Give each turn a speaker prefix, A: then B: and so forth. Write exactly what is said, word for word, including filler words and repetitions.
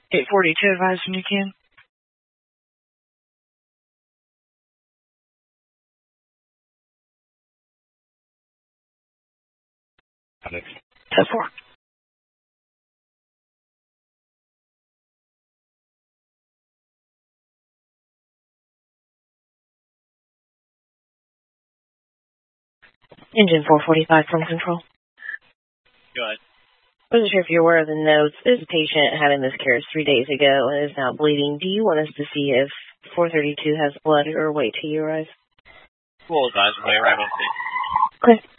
A: eight forty-two, advise when you can.
B: Next.
A: ten four. Engine four forty-five from control.
B: Go ahead.
A: I wasn't sure if you're aware of the notes. This patient had a miscarriage three days ago and is now bleeding. Do you want us to see if four thirty-two has blood or wait till you arrive?
B: We'll advise when they arrive on scene.
A: Okay.